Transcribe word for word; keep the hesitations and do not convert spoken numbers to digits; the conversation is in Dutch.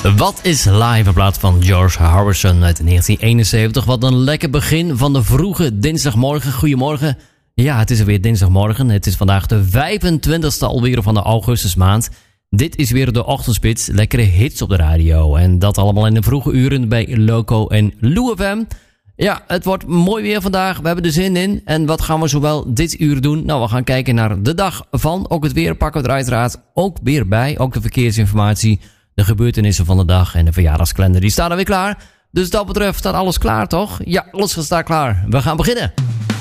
Wat is live in plaats van George Harrison uit negentien eenenzeventig. Wat een lekker begin van de vroege dinsdagmorgen. Goedemorgen. Ja, het is alweer dinsdagmorgen. Het is vandaag de vijfentwintigste alweer van de augustusmaand. Dit is weer de ochtendspits. Lekkere hits op de radio. En dat allemaal in de vroege uren bij Loco en Lou F M. Ja, het wordt mooi weer vandaag. We hebben er zin in. En wat gaan we zowel dit uur doen? Nou, we gaan kijken naar de dag van. Ook het weer pakken we er uiteraard ook weer bij. Ook de verkeersinformatie, de gebeurtenissen van de dag en de verjaardagskalender. Die staan er weer klaar. Dus dat betreft staat alles klaar, toch? Ja, alles staat klaar. We gaan beginnen.